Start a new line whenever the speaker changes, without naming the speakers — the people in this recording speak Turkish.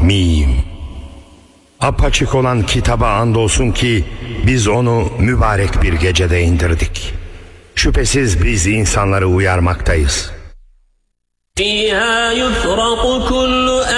Mim. Apaçık olan kitaba andolsun ki biz onu mübarek bir gecede indirdik. Şüphesiz biz insanları uyarmaktayız.